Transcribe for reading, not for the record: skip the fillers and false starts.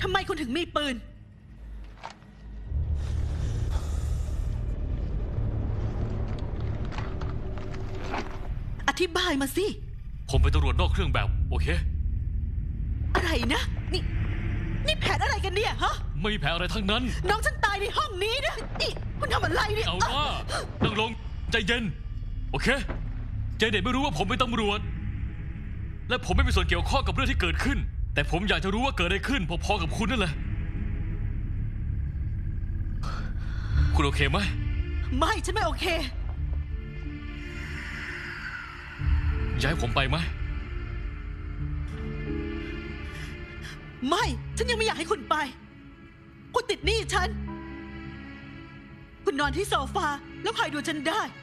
ำไมคุณถึงมีปืนอธิบายมาสิผมเป็นตำรวจนอกเครื่องแบบโอเคอะไรนะนี่แผนอะไรกันเนี่ยฮะไม่มีแผนอะไรทั้งนั้นน้องฉันตายในห้องนี้นะนี่คุณทำอะไรเนี่ยเอาว่านั่งลงใจเย็นโอเคเจเน็ตไม่รู้ว่าผมเป็นตำรวจและผมไม่มีส่วนเกี่ยวข้องกับเรื่องที่เกิดขึ้นแต่ผมอยากจะรู้ว่าเกิดอะไรขึ้นพอๆกับคุณนั่นแหละคุณโอเคไหมไม่ฉันไม่โอเคย้ายผมไปไหมไม่ฉันยังไม่อยากให้คุณไปคุณติดหนี้ฉันคุณนอนที่โซฟาแล้วคอยดูฉันได้